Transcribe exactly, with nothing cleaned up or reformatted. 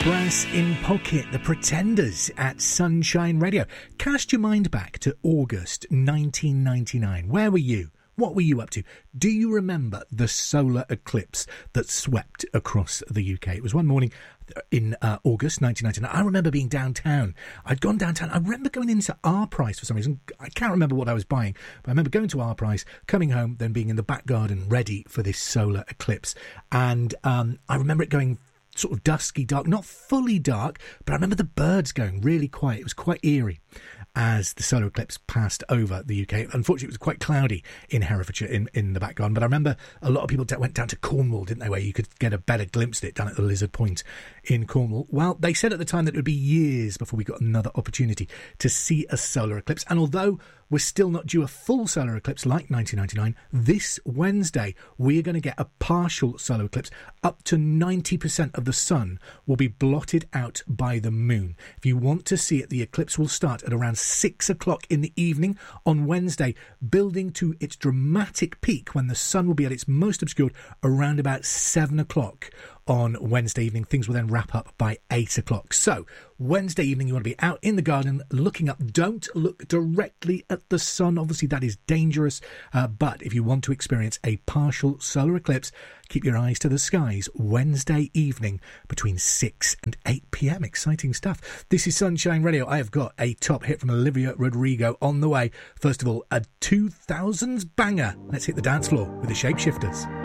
Brass in Pocket, the Pretenders at Sunshine Radio. Cast your mind back to August nineteen ninety-nine. Where were you? What were you up to? Do you remember the solar eclipse that swept across the U K? It was one morning in uh, August nineteen ninety-nine. I remember being downtown. I'd gone downtown. I remember going into Our Price for some reason. I can't remember what I was buying, but I remember going to Our Price, coming home, then being in the back garden ready for this solar eclipse. And um, I remember it going sort of dusky dark, not fully dark, but I remember the birds going really quiet. It was quite eerie as the solar eclipse passed over the U K. Unfortunately, it was quite cloudy in Herefordshire in, in the back garden, but I remember a lot of people went down to Cornwall, didn't they, where you could get a better glimpse of it down at the Lizard Point in Cornwall. Well, they said at the time that it would be years before we got another opportunity to see a solar eclipse, and although we're still not due a full solar eclipse like nineteen ninety-nine, this Wednesday we're going to get a partial solar eclipse. Up to ninety percent of the sun will be blotted out by the moon. If you want to see it, the eclipse will start at around six o'clock in the evening on Wednesday, building to its dramatic peak when the sun will be at its most obscured around about seven o'clock on Wednesday evening. Things will then wrap up by eight o'clock. So Wednesday evening, you want to be out in the garden looking up. Don't look directly at the sun. Obviously, that is dangerous. Uh, but if you want to experience a partial solar eclipse, keep your eyes to the skies Wednesday evening between six and eight p.m. Exciting stuff. This is Sunshine Radio. I have got a top hit from Olivia Rodrigo on the way. First of all, a two thousands banger. Let's hit the dance floor with the Shapeshifters.